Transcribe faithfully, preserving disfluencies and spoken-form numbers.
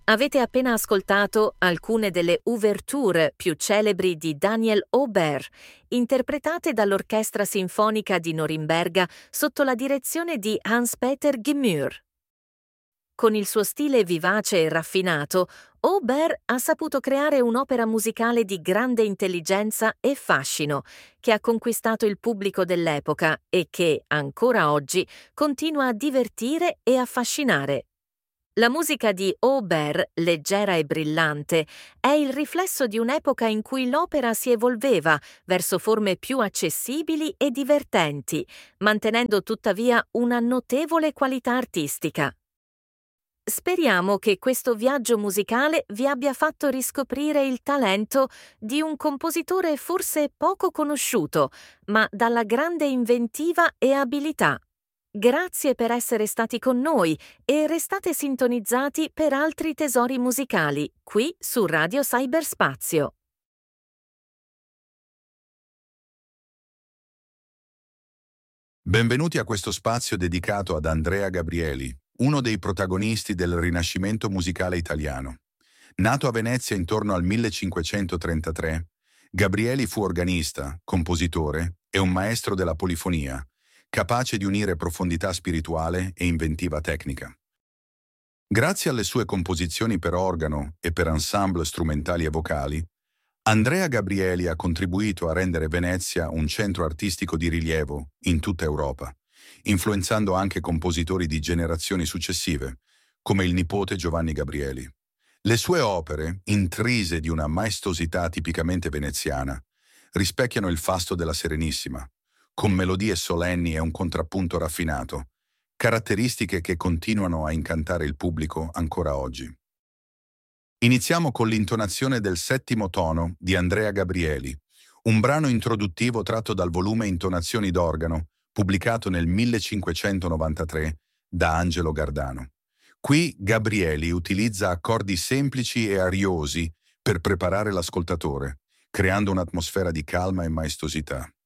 Avete appena ascoltato alcune delle ouverture più celebri di Daniel Aubert, interpretate dall'Orchestra Sinfonica di Norimberga sotto la direzione di Hans-Peter Gemür. Con il suo stile vivace e raffinato, Aubert ha saputo creare un'opera musicale di grande intelligenza e fascino, che ha conquistato il pubblico dell'epoca e che, ancora oggi, continua a divertire e affascinare. La musica di Aubert, leggera e brillante, è il riflesso di un'epoca in cui l'opera si evolveva verso forme più accessibili e divertenti, mantenendo tuttavia una notevole qualità artistica. Speriamo che questo viaggio musicale vi abbia fatto riscoprire il talento di un compositore forse poco conosciuto, ma dalla grande inventiva e abilità. Grazie per essere stati con noi e restate sintonizzati per altri tesori musicali, qui su Radio Cyberspazio. Benvenuti a questo spazio dedicato ad Andrea Gabrieli, uno dei protagonisti del Rinascimento musicale italiano. Nato a Venezia intorno al millecinquecentotrentatré, Gabrieli fu organista, compositore e un maestro della polifonia, capace di unire profondità spirituale e inventiva tecnica. Grazie alle sue composizioni per organo e per ensemble strumentali e vocali, Andrea Gabrieli ha contribuito a rendere Venezia un centro artistico di rilievo in tutta Europa, influenzando anche compositori di generazioni successive, come il nipote Giovanni Gabrieli. Le sue opere, intrise di una maestosità tipicamente veneziana, rispecchiano il fasto della Serenissima, con melodie solenni e un contrappunto raffinato, caratteristiche che continuano a incantare il pubblico ancora oggi. Iniziamo con l'intonazione del settimo tono di Andrea Gabrieli, un brano introduttivo tratto dal volume Intonazioni d'organo, pubblicato nel millecinquecentonovantatré da Angelo Gardano. Qui Gabrieli utilizza accordi semplici e ariosi per preparare l'ascoltatore, creando un'atmosfera di calma e maestosità.